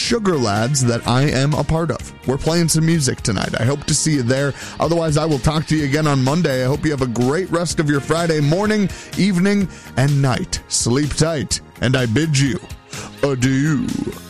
Sugar Lads that I am a part of. We're playing some music tonight. I hope to see you there. Otherwise, I will talk to you again on Monday. I hope you have a great rest of your Friday morning, evening, and night. Sleep tight, and I bid you adieu.